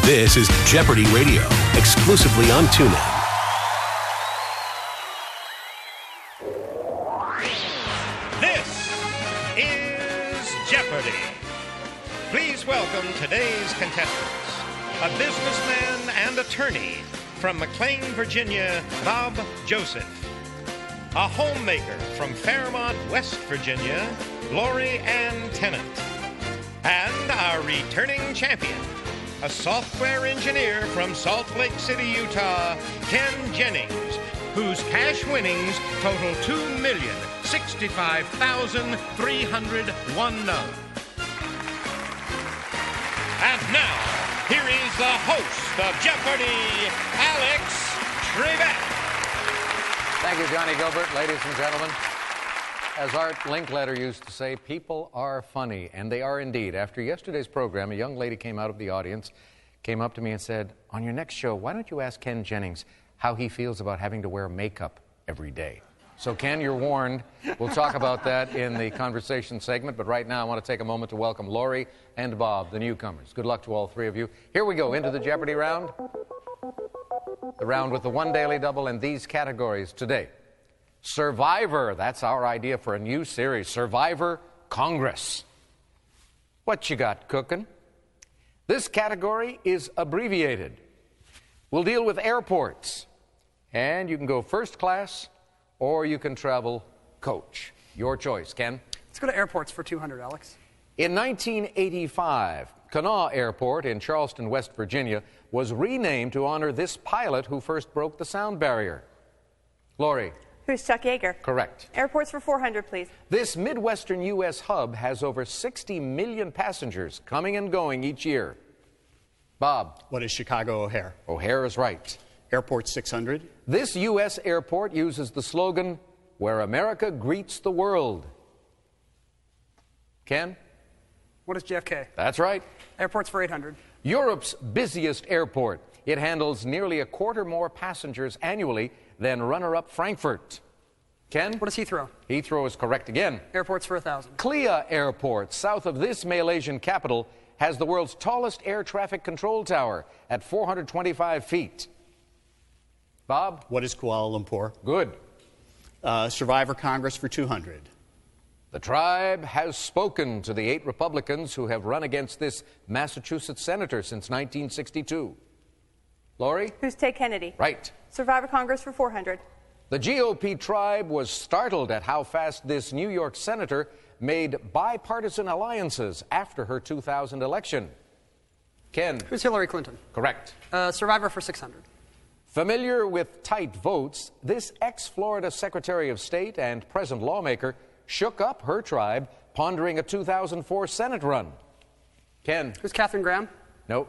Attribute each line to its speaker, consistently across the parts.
Speaker 1: This is Jeopardy Radio, exclusively on TuneIn.
Speaker 2: This is Jeopardy! Please welcome today's contestants. A businessman and attorney from McLean, Virginia, Bob Joseph. A homemaker from Fairmont, West Virginia, Lori Ann Tennant. And our returning champion, a software engineer from Salt Lake City, Utah, Ken Jennings, whose cash winnings total $2,065,301. And now, here is the host of Jeopardy, Alex Trebek.
Speaker 3: Thank you, Johnny Gilbert. Ladies and gentlemen, as Art Linkletter used to say, people are funny, and they are indeed. After yesterday's program, a young lady came out of the audience, came up to me and said, on your next show, why don't you ask Ken Jennings how he feels about having to wear makeup every day? So, Ken, you're warned. We'll talk about that in the conversation segment, but right now I want to take a moment to welcome Lori and Bob, the newcomers. Good luck to all three of you. Here we go, into the Jeopardy round. The round with the one daily double in these categories today. Survivor, that's our idea for a new series, Survivor Congress. What you got cooking? This category is abbreviated. We'll deal with airports, and you can go first class or you can travel coach. Your choice, Ken.
Speaker 4: Let's go to airports for 200, Alex.
Speaker 3: In 1985, Kanawha Airport in Charleston, West Virginia was renamed to honor this pilot who first broke the sound barrier. Lori.
Speaker 5: Who's Chuck Yeager?
Speaker 3: Correct.
Speaker 5: Airports for 400, please.
Speaker 3: This Midwestern U.S. hub has over 60 million passengers coming and going each year. Bob.
Speaker 6: What is Chicago O'Hare?
Speaker 3: O'Hare is right.
Speaker 6: Airport 600.
Speaker 3: This U.S. airport uses the slogan, "Where America greets the world." Ken?
Speaker 4: What is JFK?
Speaker 3: That's right.
Speaker 4: Airports for 800.
Speaker 3: Europe's busiest airport. It handles nearly a quarter more passengers annually than runner-up Frankfurt. Ken?
Speaker 4: What is Heathrow?
Speaker 3: Heathrow is correct again.
Speaker 4: Airports for 1,000.
Speaker 3: Clea Airport, south of this Malaysian capital, has the world's tallest air traffic control tower at 425 feet. Bob?
Speaker 6: What is Kuala Lumpur?
Speaker 3: Good.
Speaker 6: Survivor Congress for 200.
Speaker 3: The tribe has spoken to the 8 Republicans who have run against this Massachusetts senator since 1962. Lori?
Speaker 5: Who's Ted Kennedy?
Speaker 3: Right.
Speaker 5: Survivor Congress for 400.
Speaker 3: The GOP tribe was startled at how fast this New York senator made bipartisan alliances after her 2000 election. Ken?
Speaker 4: Who's Hillary Clinton?
Speaker 3: Correct.
Speaker 4: Survivor for 600.
Speaker 3: Familiar with tight votes, this ex-Florida Secretary of State and present lawmaker shook up her tribe, pondering a 2004 Senate run. Ken?
Speaker 4: Who's Katharine Graham?
Speaker 3: Nope.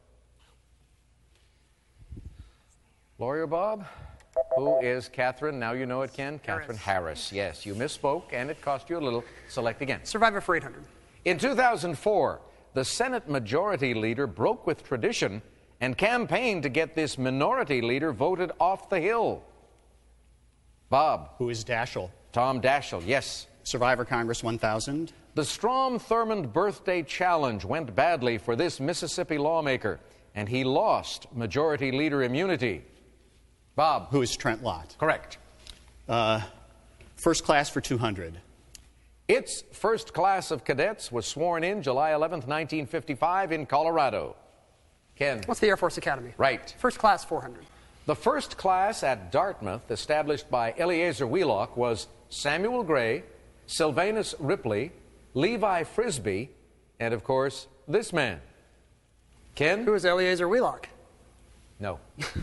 Speaker 3: Lori or Bob? Who is Catherine? Now you know it, Ken. Catherine Harris. Yes, you misspoke, and it cost you a little. Select again.
Speaker 4: Survivor for 800.
Speaker 3: In 2004, the Senate Majority Leader broke with tradition and campaigned to get this Minority Leader voted off the Hill. Bob.
Speaker 6: Who is Daschle?
Speaker 3: Tom Daschle, yes.
Speaker 6: Survivor Congress 1,000.
Speaker 3: The Strom Thurmond Birthday Challenge went badly for this Mississippi lawmaker, and he lost Majority Leader immunity. Bob.
Speaker 6: Who is Trent Lott?
Speaker 3: Correct.
Speaker 6: First class for 200.
Speaker 3: Its first class of cadets was sworn in July 11th, 1955 in Colorado. Ken.
Speaker 4: What's the Air Force Academy?
Speaker 3: Right.
Speaker 4: First class 400.
Speaker 3: The first class at Dartmouth, established by Eleazar Wheelock, was Samuel Gray, Sylvanus Ripley, Levi Frisbee, and, of course, this man. Ken?
Speaker 4: Who is Eleazar Wheelock?
Speaker 3: No.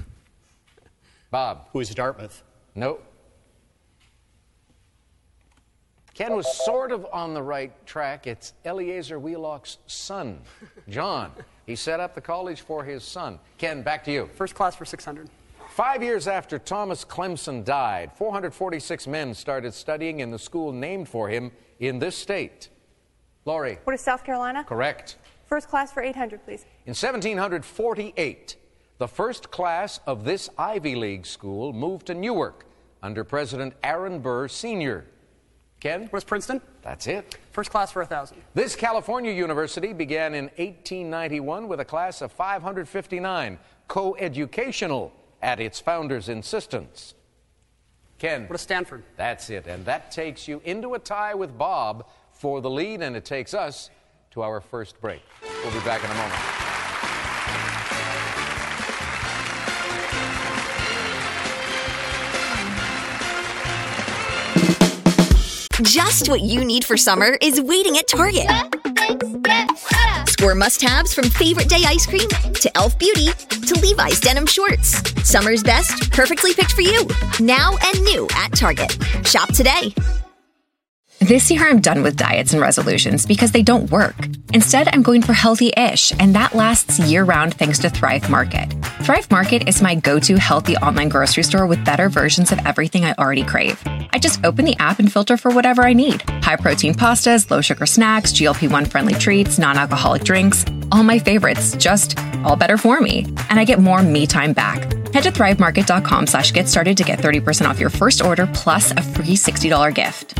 Speaker 3: Bob?
Speaker 6: Who is Dartmouth?
Speaker 3: No. Ken was sort of on the right track. It's Eleazar Wheelock's son, John. He set up the college for his son. Ken, back to you.
Speaker 4: First class for 600.
Speaker 3: 5 years after Thomas Clemson died, 446 men started studying in the school named for him in this state. Lori?
Speaker 5: What is South Carolina?
Speaker 3: Correct.
Speaker 5: First class for 800, please.
Speaker 3: In 1748, the first class of this Ivy League school moved to Newark under President Aaron Burr Sr. Ken?
Speaker 4: West Princeton.
Speaker 3: That's it.
Speaker 4: First class for 1,000.
Speaker 3: This California university began in 1891 with a class of 559, co-educational at its founder's insistence. Ken?
Speaker 4: What is Stanford?
Speaker 3: That's it. And that takes you into a tie with Bob for the lead, and it takes us to our first break. We'll be back in a moment.
Speaker 7: Just what you need for summer is waiting at Target. Score must-haves from favorite day ice cream to Elf Beauty to Levi's denim shorts. Summer's best, perfectly picked for you. Now and new at Target. Shop today.
Speaker 8: This year, I'm done with diets and resolutions because they don't work. Instead, I'm going for healthy-ish, and that lasts year-round thanks to Thrive Market. Thrive Market is my go-to healthy online grocery store with better versions of everything I already crave. I just open the app and filter for whatever I need. High-protein pastas, low-sugar snacks, GLP-1-friendly treats, non-alcoholic drinks. All my favorites, just all better for me. And I get more me time back. Head to thrivemarket.com/get started to get 30% off your first order plus a free $60 gift.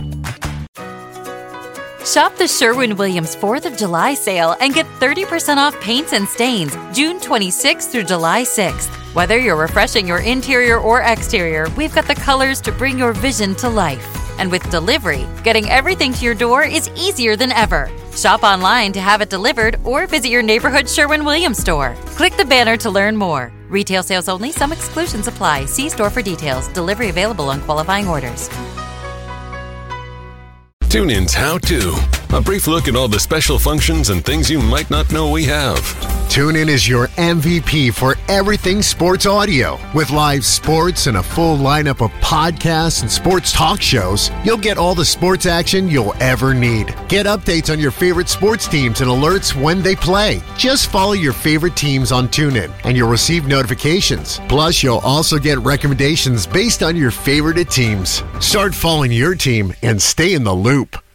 Speaker 9: Shop the Sherwin-Williams 4th of July sale and get 30% off paints and stains June 26th through July 6th. Whether you're refreshing your interior or exterior, we've got the colors to bring your vision to life. And with delivery, getting everything to your door is easier than ever. Shop online to have it delivered or visit your neighborhood Sherwin-Williams store. Click the banner to learn more. Retail sales only. Some exclusions apply. See store for details. Delivery available on qualifying orders.
Speaker 10: TuneIn's How To. A brief look at all the special functions and things you might not know we have.
Speaker 11: TuneIn is your MVP for everything sports audio. With live sports and a full lineup of podcasts and sports talk shows, you'll get all the sports action you'll ever need. Get updates on your favorite sports teams and alerts when they play. Just follow your favorite teams on TuneIn and you'll receive notifications. Plus, you'll also get recommendations based on your favorite teams. Start following your team and stay in the loop.